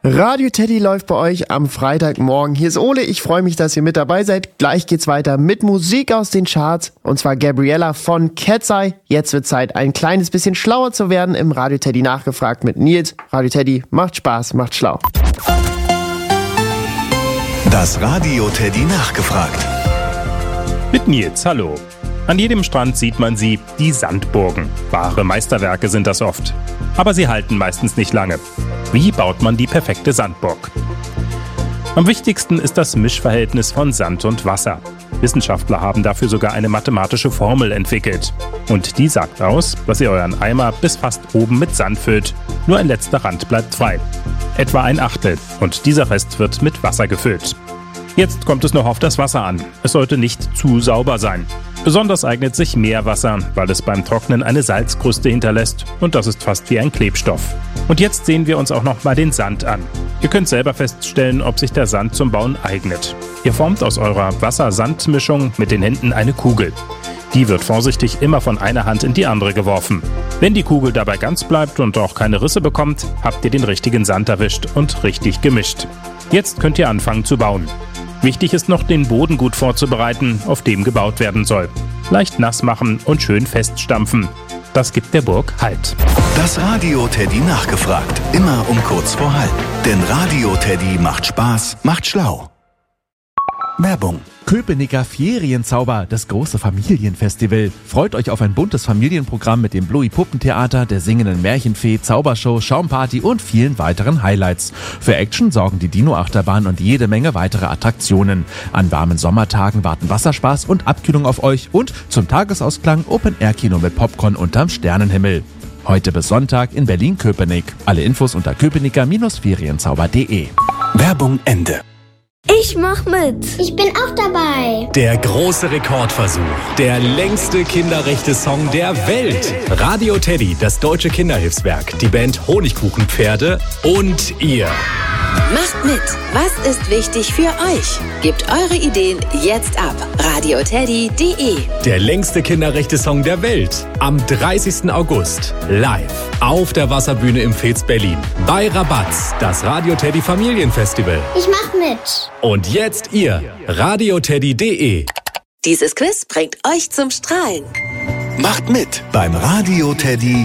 Radio Teddy läuft bei euch am Freitagmorgen. Hier ist Ole, ich freue mich, dass ihr mit dabei seid. Gleich geht's weiter mit Musik aus den Charts, und zwar Gabriella von Cat's Eye. Jetzt wird Zeit, ein kleines bisschen schlauer zu werden im Radio Teddy nachgefragt mit Nils. Radio Teddy macht Spaß, macht schlau. Das Radio Teddy nachgefragt. Mit Nils, hallo. An jedem Strand sieht man sie, die Sandburgen. Wahre Meisterwerke sind das oft. Aber sie halten meistens nicht lange. Wie baut man die perfekte Sandburg? Am wichtigsten ist das Mischverhältnis von Sand und Wasser. Wissenschaftler haben dafür sogar eine mathematische Formel entwickelt. Und die sagt aus, dass ihr euren Eimer bis fast oben mit Sand füllt. Nur ein letzter Rand bleibt frei. Etwa ein Achtel. Und dieser Rest wird mit Wasser gefüllt. Jetzt kommt es noch auf das Wasser an. Es sollte nicht zu sauber sein. Besonders eignet sich Meerwasser, weil es beim Trocknen eine Salzkruste hinterlässt, und das ist fast wie ein Klebstoff. Und jetzt sehen wir uns auch noch mal den Sand an. Ihr könnt selber feststellen, ob sich der Sand zum Bauen eignet. Ihr formt aus eurer Wasser-Sand-Mischung mit den Händen eine Kugel. Die wird vorsichtig immer von einer Hand in die andere geworfen. Wenn die Kugel dabei ganz bleibt und auch keine Risse bekommt, habt ihr den richtigen Sand erwischt und richtig gemischt. Jetzt könnt ihr anfangen zu bauen. Wichtig ist noch, den Boden gut vorzubereiten, auf dem gebaut werden soll. Leicht nass machen und schön feststampfen. Das gibt der Burg Halt. Das Radio Teddy nachgefragt. Immer um kurz vor halb. Denn Radio Teddy macht Spaß, macht schlau. Werbung. Köpenicker Ferienzauber, das große Familienfestival. Freut euch auf ein buntes Familienprogramm mit dem Bluey Puppentheater, der singenden Märchenfee, Zaubershow, Schaumparty und vielen weiteren Highlights. Für Action sorgen die Dino-Achterbahn und jede Menge weitere Attraktionen. An warmen Sommertagen warten Wasserspaß und Abkühlung auf euch und zum Tagesausklang Open-Air-Kino mit Popcorn unterm Sternenhimmel. Heute bis Sonntag in Berlin-Köpenick. Alle Infos unter köpenicker-ferienzauber.de. Werbung Ende. Ich mach mit. Ich bin auch dabei. Der große Rekordversuch. Der längste Kinderrechte-Song der Welt. Radio Teddy, das deutsche Kinderhilfswerk, die Band Honigkuchenpferde und ihr. Macht mit. Was ist wichtig für euch? Gebt eure Ideen jetzt ab. radioteddy.de. Der längste Kinderrechte-Song der Welt. Am 30. August. Live. Auf der Wasserbühne im Fez Berlin. Bei Rabatz. Das Radio Teddy Familienfestival. Ich mach mit. Und jetzt ihr. radioteddy.de. Dieses Quiz bringt euch zum Strahlen. Macht mit beim Radio Teddy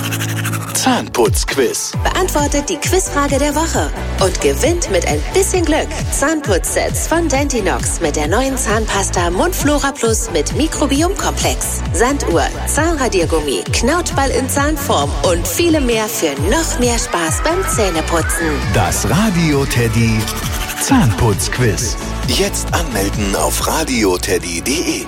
Zahnputzquiz. Beantwortet die Quizfrage der Woche und gewinnt mit ein bisschen Glück Zahnputzsets von Dentinox mit der neuen Zahnpasta Mundflora Plus mit Mikrobiomkomplex, Sanduhr, Zahnradiergummi, Knautschball in Zahnform und viele mehr für noch mehr Spaß beim Zähneputzen. Das Radio Teddy Zahnputzquiz. Jetzt anmelden auf radioteddy.de.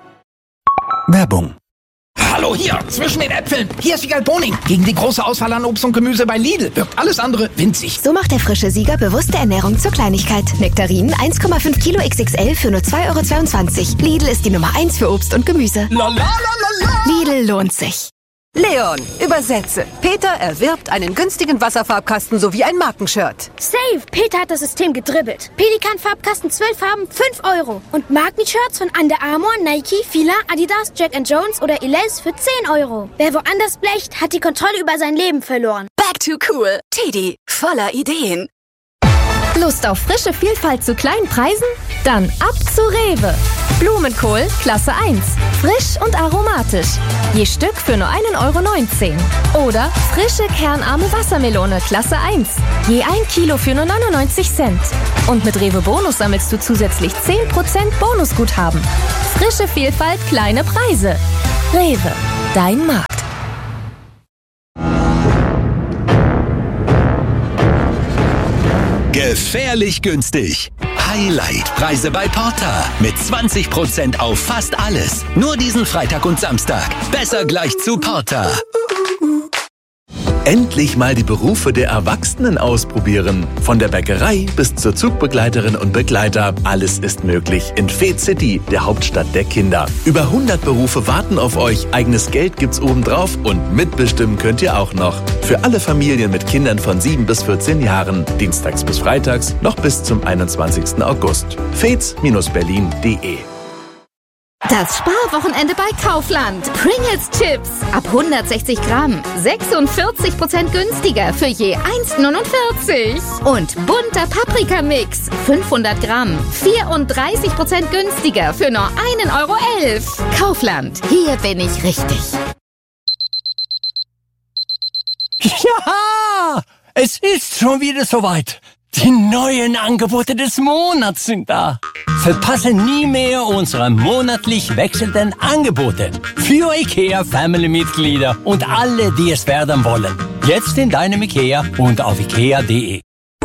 Werbung. Hallo hier, zwischen den Äpfeln. Hier ist Siegal Boning. Gegen die große Auswahl an Obst und Gemüse bei Lidl wirkt alles andere winzig. So macht der frische Sieger bewusste Ernährung zur Kleinigkeit. Nektarinen 1,5 Kilo XXL für nur 2,22 €. Lidl ist die Nummer 1 für Obst und Gemüse. Lidl lohnt sich. Leon, übersetze. Peter erwirbt einen günstigen Wasserfarbkasten sowie ein Markenshirt. Safe! Peter hat das System gedribbelt. Pelikan-Farbkasten 12 Farben, 5 €. Und Markenshirts von Under Armour, Nike, Fila, Adidas, Jack & Jones oder Elize für 10 €. Wer woanders blecht, hat die Kontrolle über sein Leben verloren. Back to cool. Teddy, voller Ideen. Lust auf frische Vielfalt zu kleinen Preisen? Dann ab zu Rewe. Blumenkohl Klasse 1. Frisch und aromatisch. Je Stück für nur 1,19 €. Oder frische kernarme Wassermelone Klasse 1. Je 1 Kilo für nur 99 Cent. Und mit Rewe Bonus sammelst du zusätzlich 10% Bonusguthaben. Frische Vielfalt, kleine Preise. Rewe, dein Markt. Gefährlich günstig. Highlight-Preise bei Porter. Mit 20% auf fast alles. Nur diesen Freitag und Samstag. Besser gleich zu Porter. Endlich mal die Berufe der Erwachsenen ausprobieren. Von der Bäckerei bis zur Zugbegleiterin und Begleiter. Alles ist möglich in Fez City, der Hauptstadt der Kinder. Über 100 Berufe warten auf euch. Eigenes Geld gibt's obendrauf und mitbestimmen könnt ihr auch noch. Für alle Familien mit Kindern von 7 bis 14 Jahren. Dienstags bis freitags noch bis zum 21. August. Fez-berlin.de Das Sparwochenende bei Kaufland. Pringles Chips ab 160 Gramm. 46% günstiger für je 1,49. Und bunter Paprikamix. 500 Gramm. 34% günstiger für nur 1,11 Euro. Kaufland. Hier bin ich richtig. Ja, es ist schon wieder soweit. Die neuen Angebote des Monats sind da. Verpasse nie mehr unsere monatlich wechselnden Angebote. Für IKEA-Family-Mitglieder und alle, die es werden wollen. Jetzt in deinem IKEA und auf ikea.de.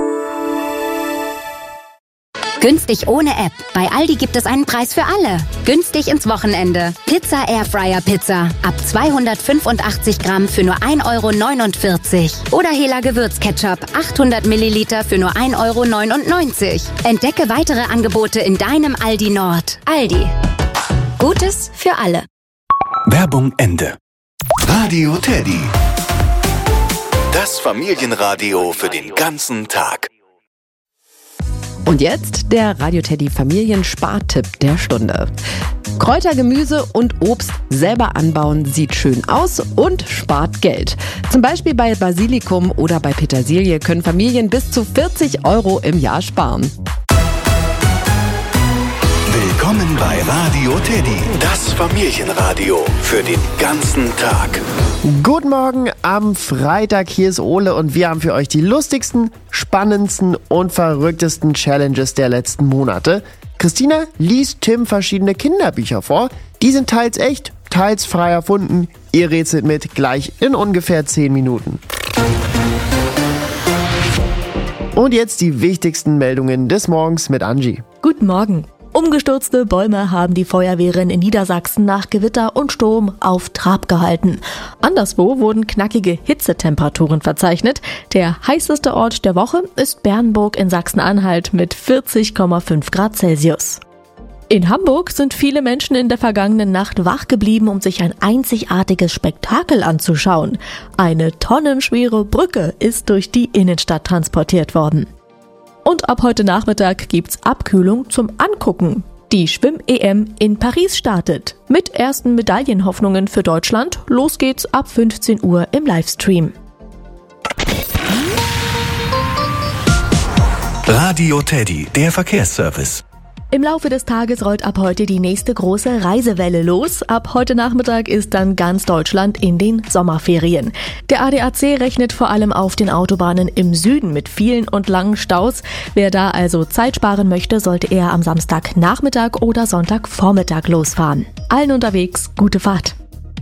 Günstig ohne App. Bei Aldi gibt es einen Preis für alle. Günstig ins Wochenende. Pizza Airfryer Pizza. Ab 285 Gramm für nur 1,49 Euro. Oder Hela Gewürzketchup. 800 Milliliter für nur 1,99 Euro. Entdecke weitere Angebote in deinem Aldi Nord. Aldi. Gutes für alle. Werbung Ende. Radio Teddy. Das Familienradio für den ganzen Tag. Und jetzt der Radio Teddy Familienspartipp der Stunde. Kräuter, Gemüse und Obst selber anbauen sieht schön aus und spart Geld. Zum Beispiel bei Basilikum oder bei Petersilie können Familien bis zu 40 Euro im Jahr sparen. Willkommen bei Radio Teddy, das Familienradio für den ganzen Tag. Guten Morgen am Freitag, hier ist Ole und wir haben für euch die lustigsten, spannendsten und verrücktesten Challenges der letzten Monate. Christina liest Tim verschiedene Kinderbücher vor. Die sind teils echt, teils frei erfunden. Ihr rätselt mit gleich in ungefähr 10 Minuten. Und jetzt die wichtigsten Meldungen des Morgens mit Angie. Guten Morgen. Umgestürzte Bäume haben die Feuerwehren in Niedersachsen nach Gewitter und Sturm auf Trab gehalten. Anderswo wurden knackige Hitzetemperaturen verzeichnet. Der heißeste Ort der Woche ist Bernburg in Sachsen-Anhalt mit 40,5 Grad Celsius. In Hamburg sind viele Menschen in der vergangenen Nacht wach geblieben, um sich ein einzigartiges Spektakel anzuschauen. Eine tonnenschwere Brücke ist durch die Innenstadt transportiert worden. Und ab heute Nachmittag gibt's Abkühlung zum Angucken. Die Schwimm-EM in Paris startet. Mit ersten Medaillenhoffnungen für Deutschland. Los geht's ab 15 Uhr im Livestream. Radio Teddy, der Verkehrsservice. Im Laufe des Tages rollt ab heute die nächste große Reisewelle los. Ab heute Nachmittag ist dann ganz Deutschland in den Sommerferien. Der ADAC rechnet vor allem auf den Autobahnen im Süden mit vielen und langen Staus. Wer da also Zeit sparen möchte, sollte eher am Samstagnachmittag oder Sonntagvormittag losfahren. Allen unterwegs gute Fahrt.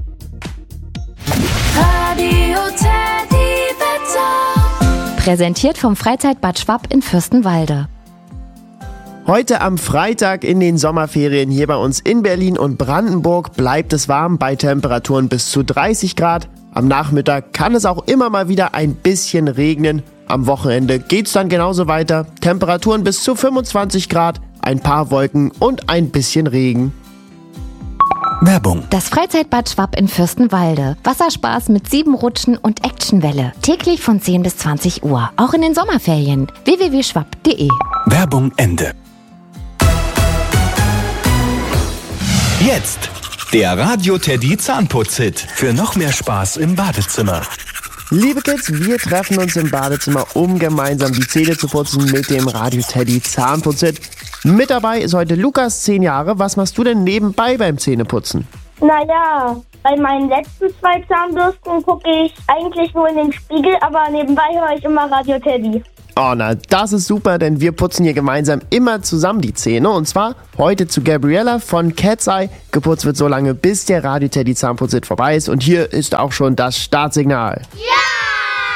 Radio Teddy Wetter. Präsentiert vom Freizeitbad Schwapp in Fürstenwalde. Heute am Freitag in den Sommerferien hier bei uns in Berlin und Brandenburg bleibt es warm bei Temperaturen bis zu 30 Grad. Am Nachmittag kann es auch immer mal wieder ein bisschen regnen. Am Wochenende geht's dann genauso weiter. Temperaturen bis zu 25 Grad, ein paar Wolken und ein bisschen Regen. Werbung. Das Freizeitbad Schwapp in Fürstenwalde. Wasserspaß mit 7 Rutschen und Actionwelle. Täglich von 10 bis 20 Uhr. Auch in den Sommerferien. www.schwapp.de. Werbung Ende. Jetzt der Radio Teddy Zahnputz-Hit für noch mehr Spaß im Badezimmer. Liebe Kids, wir treffen uns im Badezimmer, um gemeinsam die Zähne zu putzen mit dem Radio Teddy Zahnputz-Hit. Mit dabei ist heute Lukas, 10 Jahre. Was machst du denn nebenbei beim Zähneputzen? Naja, bei meinen letzten 2 Zahnbürsten gucke ich eigentlich nur in den Spiegel, aber nebenbei höre ich immer Radio Teddy. Oh, na, das ist super, denn wir putzen hier gemeinsam immer zusammen die Zähne. Und zwar heute zu Gabriella von Cat's Eye. Geputzt wird so lange, bis der Radio Teddy Zahnputz-Hit vorbei ist. Und hier ist auch schon das Startsignal. Ja!